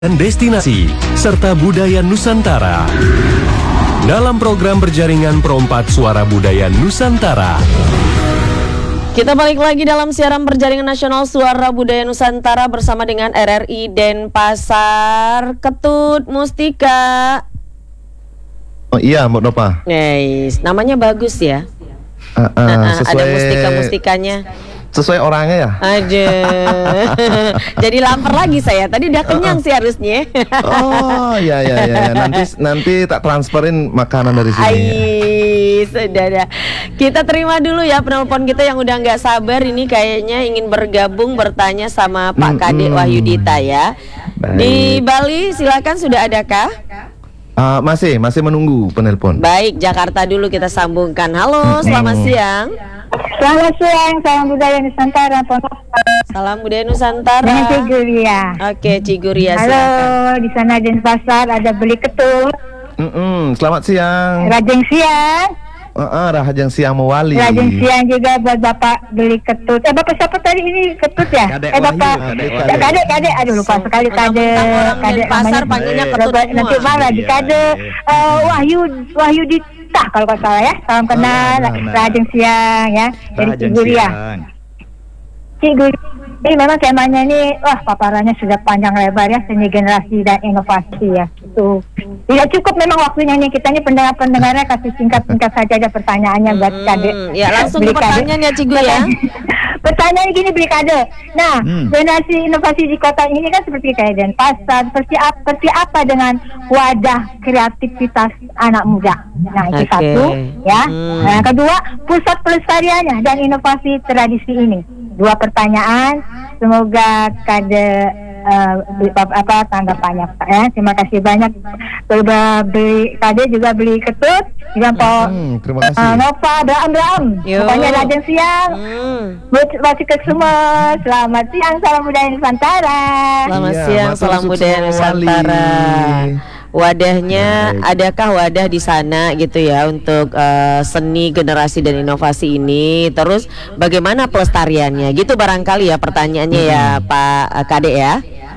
dan destinasi, serta budaya Nusantara. Dalam program berjaringan Perompak Suara Budaya Nusantara. Kita balik lagi dalam siaran perjaringan nasional Suara Budaya Nusantara bersama dengan RRI Denpasar. Ketut Mustika. Oh iya, Mbak Nopa. Nice, namanya bagus ya. Sesuai, ada mustika-mustikanya. Sesuai orangnya ya. Aduh. Jadi lapar lagi saya. Tadi udah kenyang sih harusnya. Oh ya. Nanti tak transferin makanan dari sini. Sudah dah. Kita terima dulu ya penelpon kita yang udah nggak sabar ini kayaknya ingin bergabung bertanya sama Pak Kadek Wahyudita ya. Baik. Di Bali silakan, sudah adakah? Masih menunggu penelpon. Baik, Jakarta dulu kita sambungkan. Halo, selamat siang. Selamat siang, salam budaya Nusantara. Salam budaya Nusantara. Dengan Ciguria. Oke, Ciguria Halo, silakan. di sana Denpasar ada beli ketut. Selamat siang. Rajeng siang. Rahajeng siang Mewali. Rajeng siang juga buat Bapak beli ketut. Bapak siapa tadi ini ketut ya? Kadek Bapak. Wahyu. Kadek. Aduh lupa sekali Kadek. Kadek Pasar panggilnya ketut Nanti semua. malah di Kadek. Wahyu Dita kalau nggak salah ya. Salam kenal. Rajeng siang ya. Dari Ciguria. Ciguria. Ini memang temanya ini, paparannya sudah panjang lebar ya, seni generasi dan inovasi ya. Itu tidak cukup memang waktunya nih, kita ini pendengar-pendengarnya kasih singkat-singkat saja aja pertanyaannya buat Kadek. Ya langsung ke pertanyaan ya Cigu ya. Pertanyaan gini, beli kade. Nah, generasi inovasi di kota ini kan seperti kayak Denpasar, seperti apa dengan wadah kreativitas anak muda. Nah, itu satu ya. Nah, yang kedua, pusat pelestariannya dan inovasi tradisi ini. Dua pertanyaan, semoga Kade tanggapannya Pak ya. Terima kasih banyak. Beli Kade juga beli ketut, juga terima kasih. Nova Abraham. Pokoknya rajin siang. Masih ke semua. Selamat siang, salam budaya Nusantara. Selamat siang, salam budaya Nusantara. Wadahnya, adakah wadah di sana gitu ya untuk seni generasi dan inovasi ini? Terus bagaimana pelestariannya? Gitu barangkali ya pertanyaannya ya Pak Kadek ya.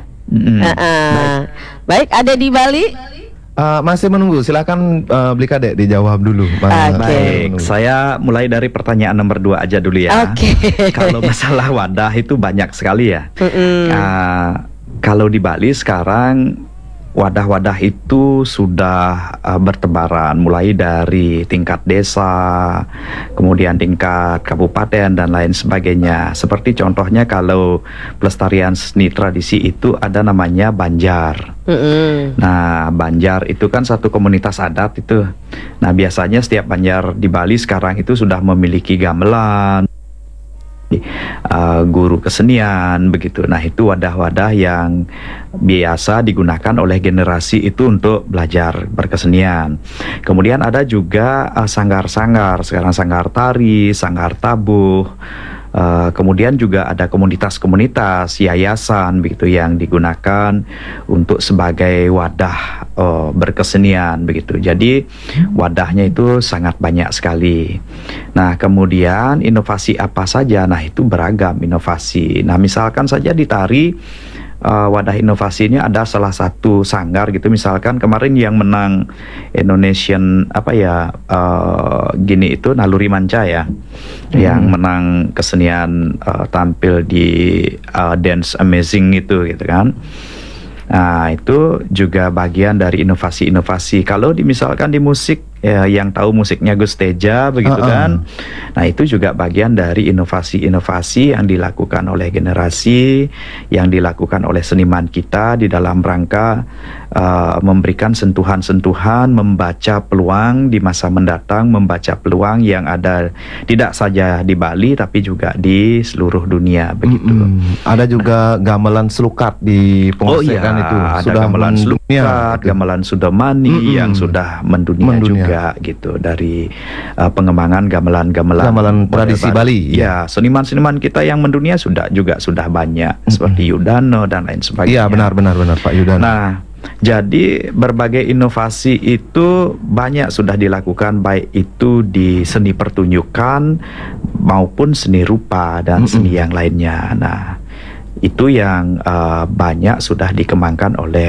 Baik, ada di Bali? Masih menunggu, silakan beli Kadek dijawab dulu. Baik, saya mulai dari pertanyaan nomor 2 aja dulu ya. Kalau masalah wadah itu banyak sekali ya. Kalau di Bali sekarang wadah-wadah itu sudah bertebaran mulai dari tingkat desa, kemudian tingkat kabupaten dan lain sebagainya. Seperti contohnya kalau pelestarian seni tradisi itu ada namanya Banjar. Nah, Banjar itu kan satu komunitas adat itu. Nah, biasanya setiap Banjar di Bali sekarang itu sudah memiliki gamelan, guru kesenian begitu. Nah, itu wadah-wadah yang biasa digunakan oleh generasi itu untuk belajar berkesenian. Kemudian ada juga sanggar-sanggar, sekarang sanggar tari, sanggar tabuh. Kemudian juga ada komunitas-komunitas, yayasan begitu yang digunakan untuk sebagai wadah berkesenian begitu. Jadi wadahnya itu sangat banyak sekali. Nah, kemudian inovasi apa saja? Nah, itu beragam inovasi. Nah, misalkan saja di tari, wadah inovasi ini ada salah satu sanggar gitu, misalkan kemarin yang menang Indonesian gini itu Naluri Manca ya, yang menang kesenian tampil di Dance Amazing itu gitu kan. Nah, itu juga bagian dari inovasi-inovasi. Kalau misalkan di musik ya, yang tahu musiknya Gus Teja begitu kan. Nah, itu juga bagian dari inovasi-inovasi yang dilakukan oleh generasi, yang dilakukan oleh seniman kita di dalam rangka memberikan sentuhan-sentuhan, membaca peluang di masa mendatang, membaca peluang yang ada tidak saja di Bali tapi juga di seluruh dunia begitu. Ada juga gamelan selukat di pengusiran itu. Ada sudah gamelan selukat, gamelan Sudamani yang sudah mendunia juga gitu, dari pengembangan gamelan tradisi Bali. Ya, seniman-seniman kita yang mendunia sudah banyak seperti Yudano dan lain sebagainya. Iya, benar Pak Yudano. Nah, jadi berbagai inovasi itu banyak sudah dilakukan, baik itu di seni pertunjukan maupun seni rupa dan seni yang lainnya. Nah, itu yang banyak sudah dikembangkan oleh